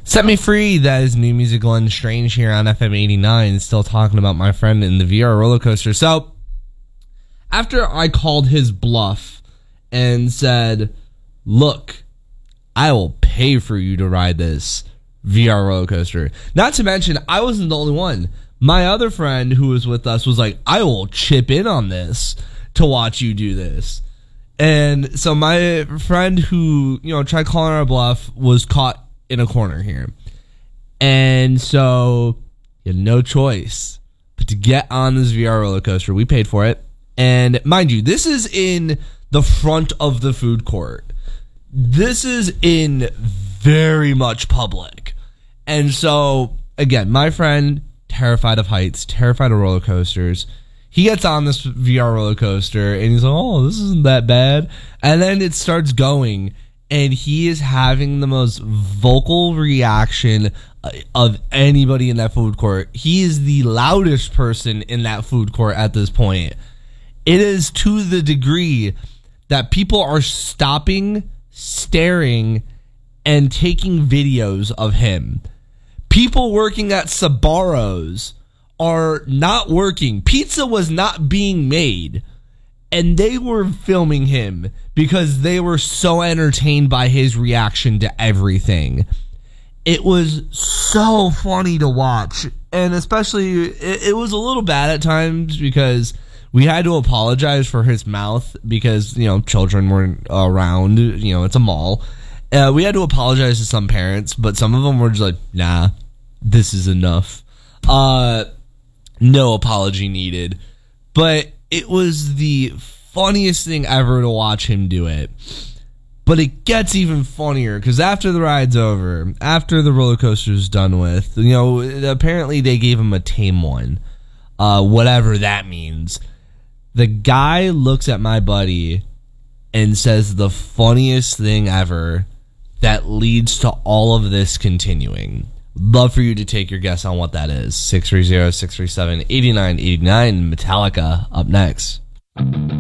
Set Me Free, that is new music. Glenn Strange here on FM 89, still talking about my friend in the VR roller coaster. So, after I called his bluff and said, look, I will pay for you to ride this VR roller coaster. Not to mention, I wasn't the only one. My other friend who was with us was like, I will chip in on this to watch you do this. And so my friend who, tried calling our bluff was caught in a corner here. And so he had no choice but to get on this VR roller coaster. We paid for it. And mind you, this is in the front of the food court. This is in very much public. And so, again, my friend, terrified of heights, terrified of roller coasters, he gets on this VR roller coaster and he's like, oh, this isn't that bad. And then it starts going and he is having the most vocal reaction of anybody in that food court. He is the loudest person in that food court at this point. It is to the degree that people are stopping, staring, and taking videos of him. People working at Sbarro's are not working. Pizza was not being made. And they were filming him because they were so entertained by his reaction to everything. It was so funny to watch. And especially, it was a little bad at times because we had to apologize for his mouth because, children weren't around. It's a mall. We had to apologize to some parents, but some of them were just like, nah, this is enough. No apology needed. But it was the funniest thing ever to watch him do it. But it gets even funnier because after the ride's over, after the roller coaster's done with, apparently they gave him a tame one. Whatever that means. The guy looks at my buddy and says the funniest thing ever that leads to all of this continuing. Love for you to take your guess on what that is. 630-637-8989. Metallica up next.